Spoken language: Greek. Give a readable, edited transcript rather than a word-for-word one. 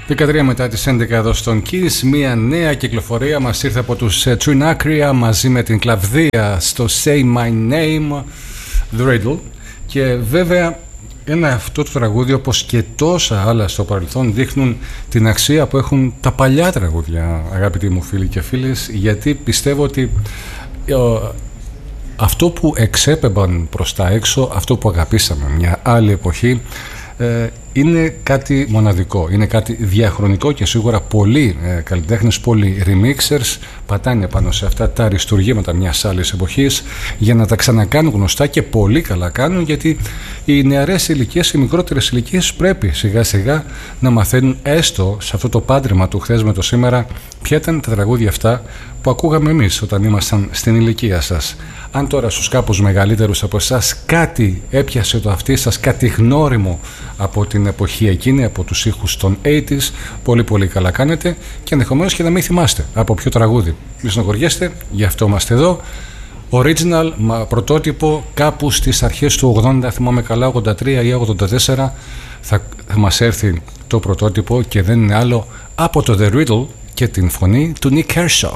13 μετά τις 11 εδώ στον Kiss. Μια νέα κυκλοφορία μας ήρθε από τους Trinacria μαζί με την κλαβδία στο Say My Name, The Riddle. Και βέβαια αυτό το τραγούδι, όπως και τόσα άλλα στο παρελθόν, δείχνουν την αξία που έχουν τα παλιά τραγούδια, αγαπητοί μου φίλοι και φίλες, γιατί πιστεύω ότι αυτό που εξέπεμπαν προς τα έξω, αυτό που αγαπήσαμε μια άλλη εποχή, είναι κάτι μοναδικό, είναι κάτι διαχρονικό και σίγουρα πολλοί καλλιτέχνες, πολλοί remixers πατάνε πάνω σε αυτά τα αριστουργήματα μιας άλλης εποχής για να τα ξανακάνουν γνωστά, και πολύ καλά κάνουν, γιατί οι νεαρές ηλικίες, οι μικρότερες ηλικίες πρέπει σιγά σιγά να μαθαίνουν έστω σε αυτό το πάντρεμα του χθες με το σήμερα ποια ήταν τα τραγούδια αυτά που ακούγαμε εμείς όταν ήμασταν στην ηλικία σας. Αν τώρα στους κάπως μεγαλύτερους από εσάς κάτι έπιασε το αυτί σας, κάτι γνώριμο από την εποχή εκείνη, από τους ήχους των 80s, πολύ πολύ καλά κάνετε, και ενδεχομένως και να μην θυμάστε από ποιο τραγούδι. Μη στενοχωριέστε, γι' αυτό είμαστε εδώ. Original, πρωτότυπο, κάπου στις αρχές του 80, θυμάμαι καλά, 83 ή 84, θα μας έρθει το πρωτότυπο, και δεν είναι άλλο από το The Riddle και την φωνή του Nick Kershaw.